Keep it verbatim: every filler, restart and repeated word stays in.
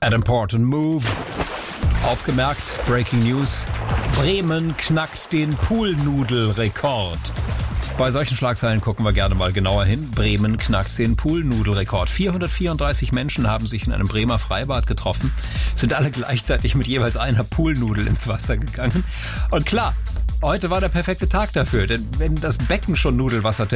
Adam Port und Move. Aufgemerkt, Breaking News. Bremen knackt den Poolnudelrekord. Bei solchen Schlagzeilen gucken wir gerne mal genauer hin. Bremen knackt den Poolnudelrekord. vierhundertvierunddreißig Menschen haben sich in einem Bremer Freibad getroffen, sind alle gleichzeitig mit jeweils einer Poolnudel ins Wasser gegangen. Und klar, heute war der perfekte Tag dafür, denn wenn das Becken schon Nudelwasser